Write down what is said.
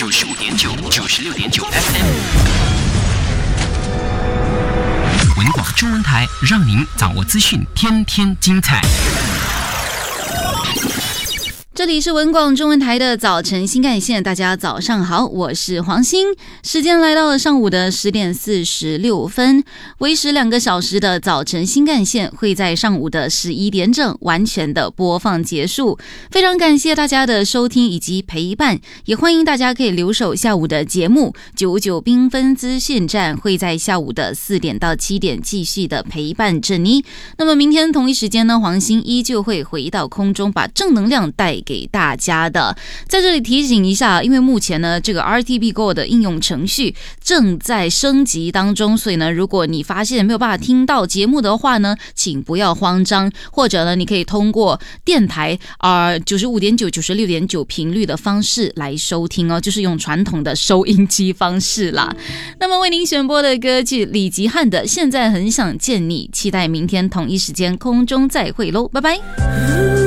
95.9、96.9 FM。文广中文台，让您掌握资讯，天天精彩。 这里是文广中文台的早晨新干线，大家早上好，我是黄欣。时间来到了上午的10点46分，为时2个小时的早晨新干线会在上午的11点整完全的播放结束。非常感谢大家的收听以及陪伴，也欢迎大家可以留守下午的节目。99缤纷资讯站会在下午的4点到7点继续的陪伴着你。那么明天同一时间呢，黄欣依旧会回到空中，把正能量带给大家的。在这里提醒一下，因为目前呢这个 RTB Go 的应用程序正在升级当中，所以呢如果你发现没有办法听到节目的话呢，请不要慌张，或者呢你可以通过电台95.9、96.9频率的方式来收听哦，就是用传统的收音机方式啦。那么为您选播的歌曲李吉翰的《现在很想见你》，期待明天同一时间空中再会喽，拜拜。